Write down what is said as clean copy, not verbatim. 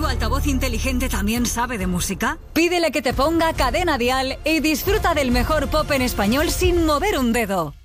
altavoz inteligente también sabe de música? Pídele que te ponga Cadena Dial y disfruta del mejor pop en español sin mover un dedo.